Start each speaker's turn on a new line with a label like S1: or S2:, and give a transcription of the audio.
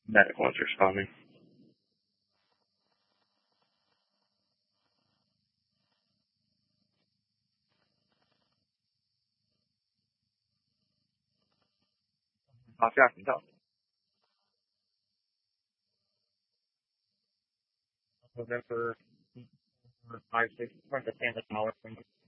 S1: Medical one's responding. Coffee, I can tell. November 5, 6, like the family dollar thing.